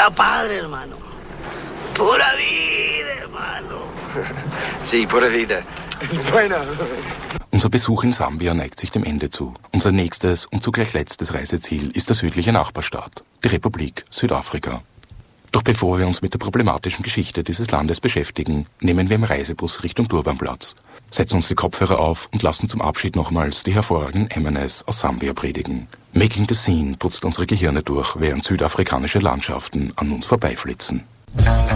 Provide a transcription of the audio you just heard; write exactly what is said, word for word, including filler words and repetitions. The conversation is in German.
Está padre, hermano. Pura vida, hermano. Sí, pura vida. Bueno. Unser Besuch in Sambia neigt sich dem Ende zu. Unser nächstes und zugleich letztes Reiseziel ist der südliche Nachbarstaat, die Republik Südafrika. Doch bevor wir uns mit der problematischen Geschichte dieses Landes beschäftigen, nehmen wir im Reisebus Richtung Durbanplatz, setzen uns die Kopfhörer auf und lassen zum Abschied nochmals die hervorragenden M and S aus Sambia predigen. Making the Scene putzt unsere Gehirne durch, während südafrikanische Landschaften an uns vorbeiflitzen.